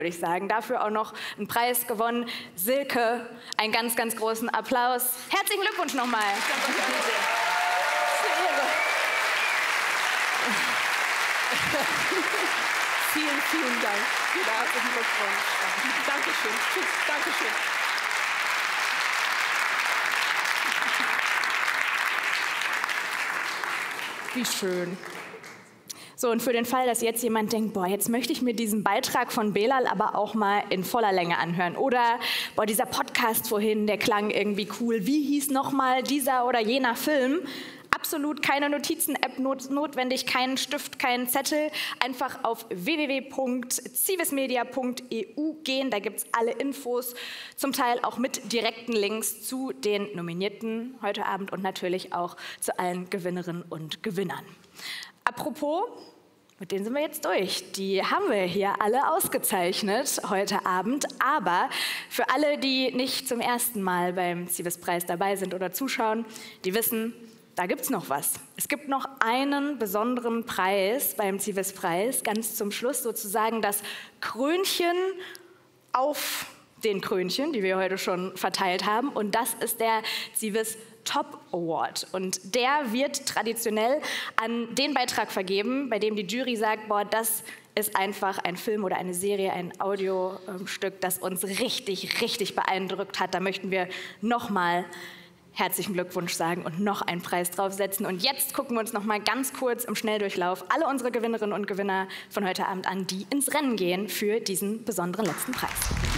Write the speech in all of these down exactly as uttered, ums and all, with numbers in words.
würde ich sagen. Dafür auch noch einen Preis gewonnen. Silke, einen ganz, ganz großen Applaus. Herzlichen Glückwunsch nochmal. Vielen, vielen Dank. Herzlichen Glückwunsch. Dankeschön. Tschüss. Dankeschön. Wie schön. So, und für den Fall, dass jetzt jemand denkt, boah, jetzt möchte ich mir diesen Beitrag von Belal aber auch mal in voller Länge anhören. Oder, boah, dieser Podcast vorhin, der klang irgendwie cool. Wie hieß nochmal dieser oder jener Film? Absolut keine Notizen-App not notwendig, keinen Stift, keinen Zettel. Einfach auf w w w punkt civismedia punkt e u gehen. Da gibt es alle Infos, zum Teil auch mit direkten Links zu den Nominierten heute Abend und natürlich auch zu allen Gewinnerinnen und Gewinnern. Apropos, mit denen sind wir jetzt durch. Die haben wir hier alle ausgezeichnet heute Abend. Aber für alle, die nicht zum ersten Mal beim Civis-Preis dabei sind oder zuschauen, die wissen, da gibt es noch was. Es gibt noch einen besonderen Preis beim Civis-Preis, ganz zum Schluss sozusagen das Krönchen auf den Krönchen, die wir heute schon verteilt haben. Und das ist der Civis Top Award. Und der wird traditionell an den Beitrag vergeben, bei dem die Jury sagt, boah, das ist einfach ein Film oder eine Serie, ein Audiostück, das uns richtig, richtig beeindruckt hat. Da möchten wir nochmal herzlichen Glückwunsch sagen und noch einen Preis draufsetzen. Und jetzt gucken wir uns noch mal ganz kurz im Schnelldurchlauf alle unsere Gewinnerinnen und Gewinner von heute Abend an, die ins Rennen gehen für diesen besonderen letzten Preis.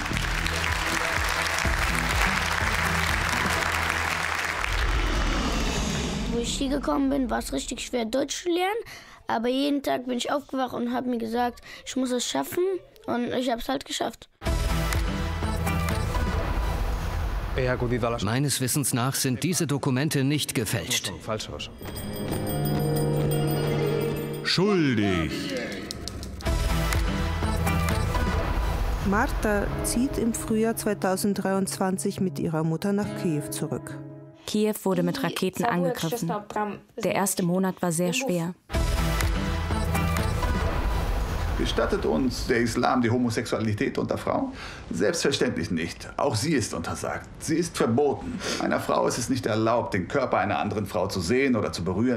Wo ich hier gekommen bin, war es richtig schwer, Deutsch zu lernen. Aber jeden Tag bin ich aufgewacht und habe mir gesagt, ich muss es schaffen. Und ich habe es halt geschafft. Meines Wissens nach sind diese Dokumente nicht gefälscht. Schuldig. Marta zieht im Frühjahr zweitausenddreiundzwanzig mit ihrer Mutter nach Kiew zurück. Kiew wurde mit Raketen angegriffen. Der erste Monat war sehr schwer. Gestattet uns der Islam die Homosexualität unter Frauen? Selbstverständlich nicht. Auch sie ist untersagt. Sie ist verboten. Einer Frau ist es nicht erlaubt, den Körper einer anderen Frau zu sehen oder zu berühren.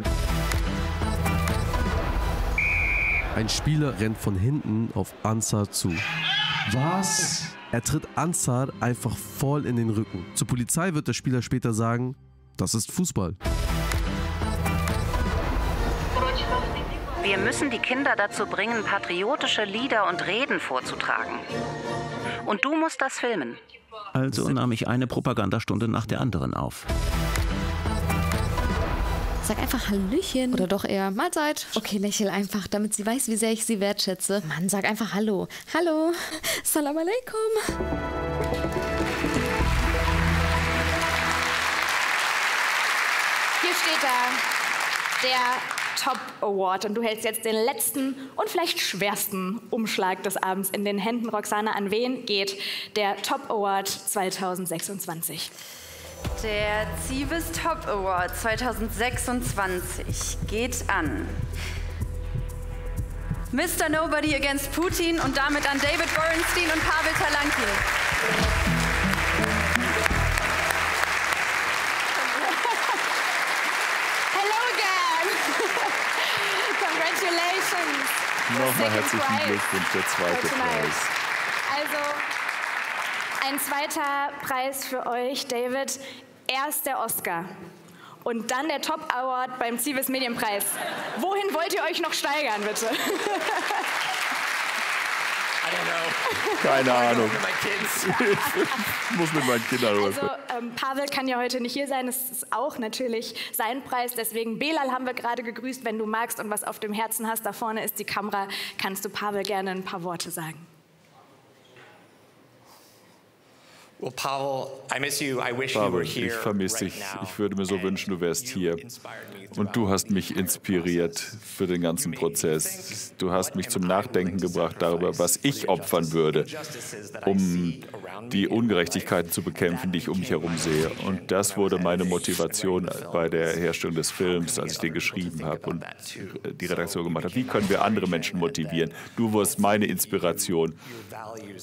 Ein Spieler rennt von hinten auf Ansar zu. Was? Er tritt Ansar einfach voll in den Rücken. Zur Polizei wird der Spieler später sagen, das ist Fußball. Wir müssen die Kinder dazu bringen, patriotische Lieder und Reden vorzutragen. Und du musst das filmen. Also nahm ich eine Propagandastunde nach der anderen auf. Sag einfach Hallöchen. Oder doch eher Mahlzeit. Okay, lächel einfach, damit sie weiß, wie sehr ich sie wertschätze. Mann, sag einfach Hallo. Hallo. Salam alaikum. Hier steht da der Top Award. Und du hältst jetzt den letzten und vielleicht schwersten Umschlag des Abends in den Händen. Roxana, an wen geht der Top Award zweitausendsechsundzwanzig? Der Civis Top Award zweitausendsechsundzwanzig geht an Mister Nobody Against Putin und damit an David Borenstein und Pavel Talankin. Hello again! Congratulations! Nochmal herzlichen Glückwunsch, der zweite Preis. Also, ein zweiter Preis für euch, David. Erst der Oscar und dann der Top Award beim Civis Medienpreis. Wohin wollt ihr euch noch steigern, bitte? Keine Ahnung. Ich muss mit meinen Kindern rüber. Also, ähm, Pavel kann ja heute nicht hier sein. Es ist auch natürlich sein Preis. Deswegen, Belal haben wir gerade gegrüßt. Wenn du magst und was auf dem Herzen hast, da vorne ist die Kamera, kannst du Pavel gerne ein paar Worte sagen. Pavel, ich vermisse dich. Ich würde mir so wünschen, du wärst hier. Und du hast mich inspiriert für den ganzen Prozess. Du hast mich zum Nachdenken gebracht darüber, was ich opfern würde, um die Ungerechtigkeiten zu bekämpfen, die ich um mich herum sehe. Und das wurde meine Motivation bei der Herstellung des Films, als ich den geschrieben habe und die Redaktion gemacht habe. Wie können wir andere Menschen motivieren? Du warst meine Inspiration.